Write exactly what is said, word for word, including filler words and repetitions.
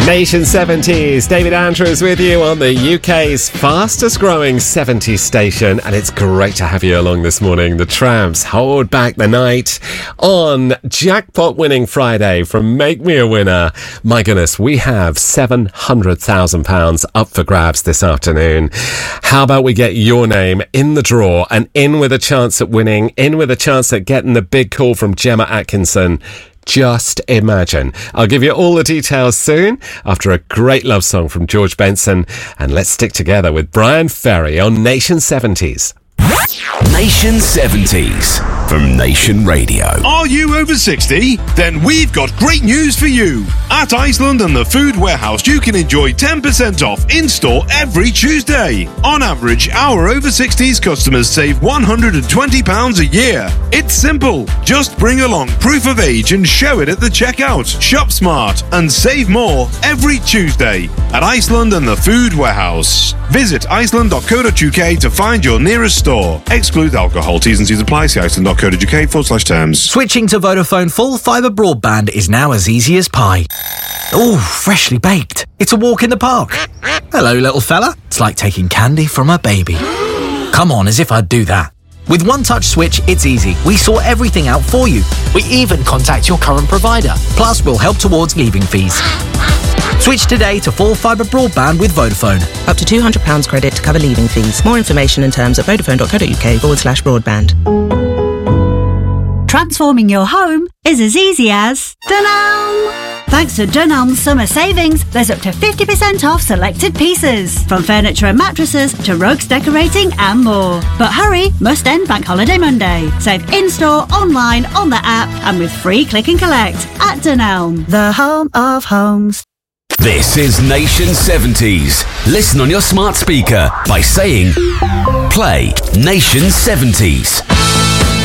Nation seventies, David Andrews with you on the U K's fastest growing seventies station, and it's great to have you along this morning. The Tramps hold back the night on Jackpot Winning Friday from Make Me a Winner. My goodness, we have seven hundred thousand pounds up for grabs this afternoon. How about we get your name in the draw and in with a chance at winning, in with a chance at getting the big call from Gemma Atkinson. Just imagine. I'll give you all the details soon after a great love song from George Benson. And let's stick together with Brian Ferry on Nation seventies. Nation seventies from Nation Radio. Are you over sixty? Then we've got great news for you. At Iceland and the Food Warehouse, you can enjoy ten percent off in-store every Tuesday. On average, our over sixties customers save one hundred twenty pounds a year. It's simple. Just bring along proof of age and show it at the checkout. Shop smart and save more every Tuesday at Iceland and the Food Warehouse. Visit iceland dot co dot uk to find your nearest store. Exclude alcohol. T's and C's apply. See iceland dot co dot uk forward slash terms. Switching to Vodafone full fibre broadband is now as easy as pie. Ooh, freshly baked. It's a walk in the park. Hello, little fella. It's like taking candy from a baby. Come on, as if I'd do that. With One Touch Switch, it's easy. We sort everything out for you. We even contact your current provider. Plus, we'll help towards leaving fees. Switch today to full fibre broadband with Vodafone. Up to two hundred pounds credit to cover leaving fees. More information and terms at vodafone dot co dot uk forward slash broadband. Transforming your home is as easy as Dunelm. Thanks to Dunelm's summer savings, there's up to fifty percent off selected pieces. From furniture and mattresses to rugs, decorating and more. But hurry, must end Bank Holiday Monday. Save in-store, online, on the app and with free click and collect at Dunelm, the home of homes. This is Nation seventies. Listen on your smart speaker by saying, play Nation seventies.